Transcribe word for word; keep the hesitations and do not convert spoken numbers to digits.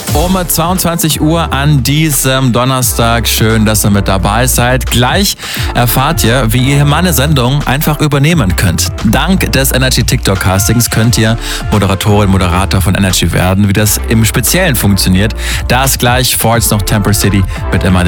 Um zweiundzwanzig Uhr an diesem Donnerstag. Schön, dass ihr mit dabei seid. Gleich erfahrt ihr, wie ihr meine Sendung einfach übernehmen könnt. Dank des Energy TikTok Castings könnt ihr Moderatorin, Moderator von Energy werden. Wie das im Speziellen funktioniert, das gleich. Vor jetzt noch Temper City mit immer